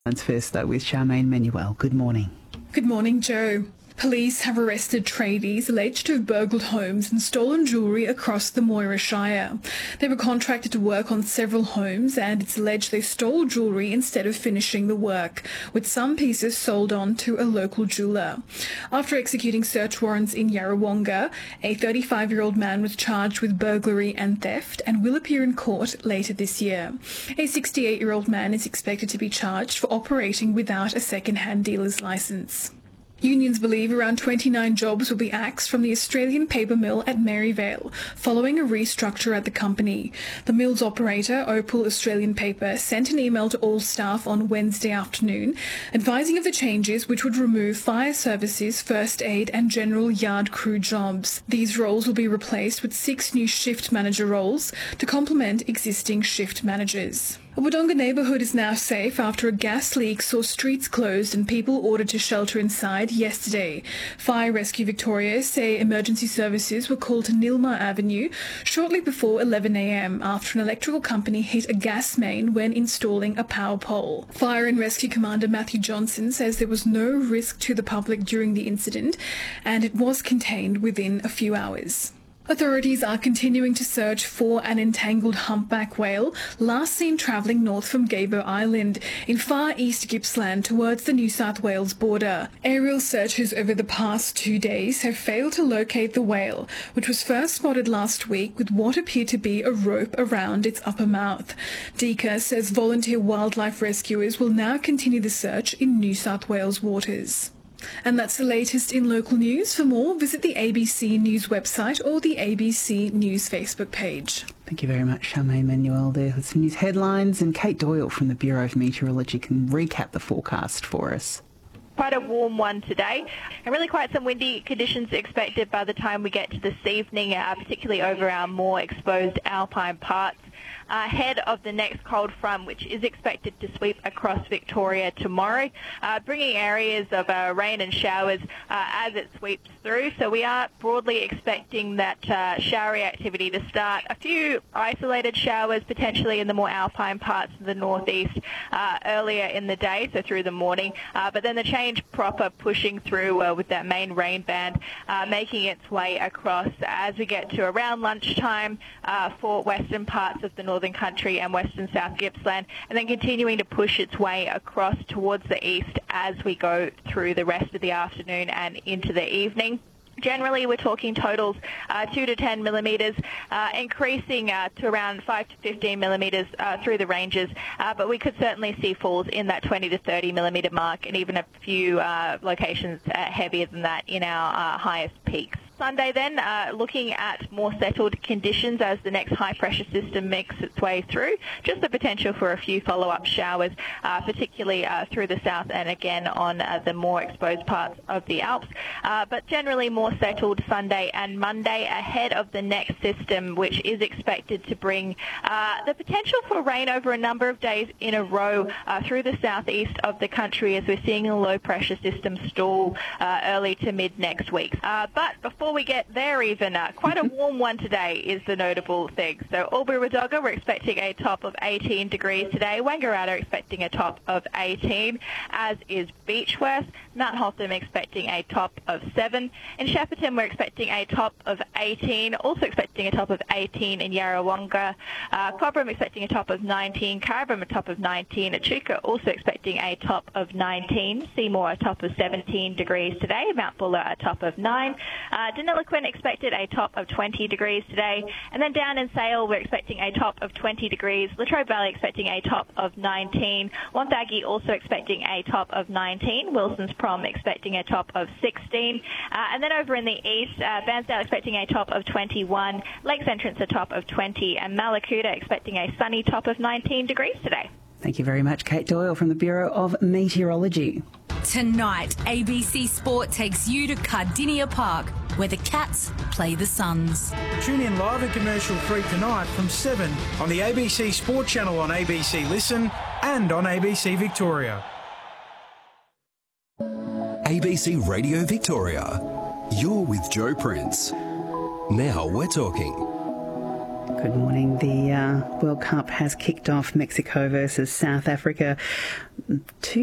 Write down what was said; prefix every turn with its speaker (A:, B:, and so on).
A: Let's first, though, with Charmaine Manuel. Good morning.
B: Good morning, Joe. Police have arrested tradies alleged to have burgled homes and stolen jewellery across the Moira Shire. They were contracted to work on several homes, and it's alleged they stole jewellery instead of finishing the work, with some pieces sold on to a local jeweller. After executing search warrants in Yarrawonga, a 35-year-old man was charged with burglary and theft and will appear in court later this year. A 68-year-old man is expected to be charged for operating without a second-hand dealer's licence. Unions believe around 29 jobs will be axed from the Australian paper mill at Maryvale, following a restructure at the company. The mill's operator, Opal Australian Paper, sent an email to all staff on Wednesday afternoon, advising of the changes which would remove fire services, first aid and general yard crew jobs. These roles will be replaced with 6 new shift manager roles to complement existing shift managers. A Wodonga neighbourhood is now safe after a gas leak saw streets closed and people ordered to shelter inside yesterday. Fire Rescue Victoria say emergency services were called to Nilma Avenue shortly before 11 a.m. after an electrical company hit a gas main when installing a power pole. Fire and Rescue Commander Matthew Johnson says there was no risk to the public during the incident and it was contained within a few hours. Authorities are continuing to search for an entangled humpback whale last seen travelling north from Gaybo Island in far east Gippsland towards the New South Wales border. Aerial searches over the past 2 days have failed to locate the whale, which was first spotted last week with what appeared to be a rope around its upper mouth. DECA says volunteer wildlife rescuers will now continue the search in New South Wales waters. And that's the latest in local news. For more, visit the ABC News website or the ABC News Facebook page.
A: Thank you very much, Charmaine Manuel, there with some news headlines, and Kate Doyle from the Bureau of Meteorology can recap the forecast for us.
C: Quite a warm one today, and really quite some windy conditions expected by the time we get to this evening, particularly over our more exposed alpine parts. Ahead of the next cold front, which is expected to sweep across Victoria tomorrow, bringing areas of rain and showers as it sweeps through. So we are broadly expecting that showery activity to start. A few isolated showers potentially in the more alpine parts of the northeast earlier in the day, so through the morning. But then the change proper pushing through with that main rain band, making its way across as we get to around lunchtime for western parts of the northern country and western South Gippsland, and then continuing to push its way across towards the east as we go through the rest of the afternoon and into the evening. Generally, we're talking totals 2 to 10 millimetres, increasing to around 5 to 15 millimetres through the ranges, but we could certainly see falls in that 20 to 30 millimetre mark, and even a few locations heavier than that in our highest peaks. Sunday then, looking at more settled conditions as the next high-pressure system makes its way through. Just the potential for a few follow-up showers, particularly through the south and again on the more exposed parts of the Alps. But generally more settled Sunday and Monday ahead of the next system, which is expected to bring the potential for rain over a number of days in a row through the southeast of the country as we're seeing a low-pressure system stall early to mid next week. But before we get there even, quite a warm one today is the notable thing. So Albury-Wodonga, we're expecting a top of 18 degrees today. Wangaratta expecting a top of 18, as is Beechworth. Mount Hotham expecting a top of 7. In Shepparton, we're expecting a top of 18, also expecting a top of 18 in Yarrawonga. Cobram expecting a top of 19, Caribram a top of 19, Echuca also expecting a top of 19, Seymour a top of 17 degrees today, Mount Buller a top of 9, Deniliquin expected a top of 20 degrees today, and then down in Sale we're expecting a top of 20 degrees, Latrobe Valley expecting a top of 19, Wonthaggi also expecting a top of 19, Wilson's Prom expecting a top of 16, and then over in the east, Bairnsdale expecting a top of 21, Lakes Entrance a top of 20, and Mallacoota expecting a sunny top of 19 degrees today.
A: Thank you very much, Kate Doyle from the Bureau of Meteorology.
D: Tonight, ABC Sport takes you to Cardinia Park, where the Cats play the Suns.
E: Tune in live and commercial-free tonight from 7 on the ABC Sport channel on ABC Listen and on ABC Victoria.
F: ABC Radio Victoria. You're with Joe Prince. Now we're talking.
A: Good morning. The World Cup has kicked off. Mexico versus South Africa.